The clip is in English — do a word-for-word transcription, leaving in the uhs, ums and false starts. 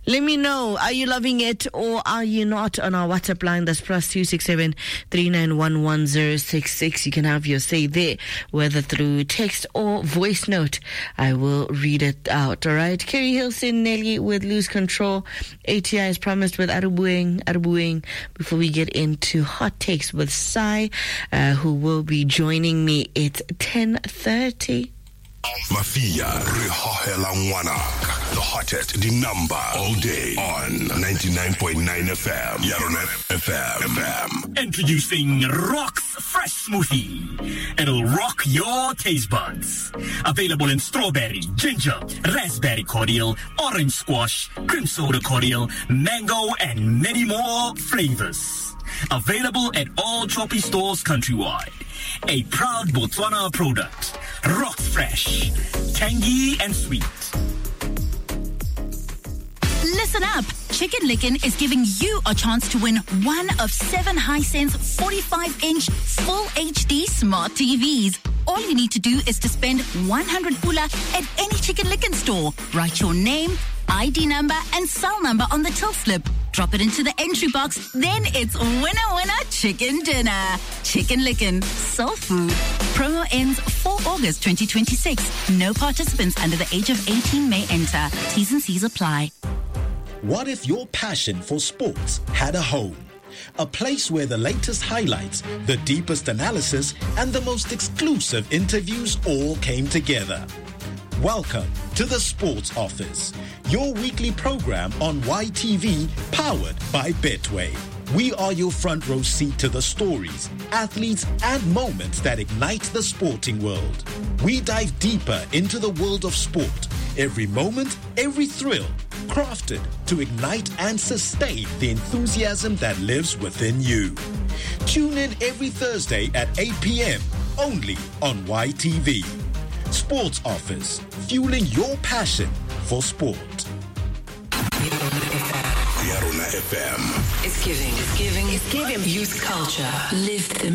Let me know, are you loving it or are you not? On our WhatsApp line, that's plus two six seven three nine one one zero six six. You can have your say there, whether through text or voice note. I will read it out, all right? Kerry Hilson, Nelly with Lose Control. A T I is promised with Arubuing, Arubuing. Before we get into hot takes with Sai, uh, who will be joining me at ten thirty. Mafia Rihahela Ngwanaka, the hottest, the number all day on ninety-nine point nine F M. Yarona F M. F M. Introducing Rock's Fresh Smoothie. It'll rock your taste buds. Available in strawberry, ginger, raspberry cordial, orange squash, cream soda cordial, mango, and many more flavors. Available at all Choppy stores countrywide. A proud Botswana product. Rock's Fresh. Tangy and sweet. Listen up. Chicken Licken is giving you a chance to win one of seven Hisense forty-five inch Full H D smart T Vs. All you need to do is to spend one hundred pula at any Chicken Licken store. Write your name, I D number, and cell number on the till slip. Drop it into the entry box. Then it's winner, winner, chicken dinner. Chicken Licken, soul food. Promo ends fourth of August twenty twenty-six. No participants under the age of eighteen may enter. T's and C's apply. What if your passion for sports had a home? A place where the latest highlights, the deepest analysis, and the most exclusive interviews all came together. Welcome to the Sports Office, your weekly program on Y T V powered by Betway. We are your front row seat to the stories, athletes, and moments that ignite the sporting world. We dive deeper into the world of sport. Every moment, every thrill, crafted to ignite and sustain the enthusiasm that lives within you. Tune in every Thursday at eight p.m. only on Y T V. Sports Office, fueling your passion for sport. Yarona F M. It's giving, it's giving, it's giving youth culture lived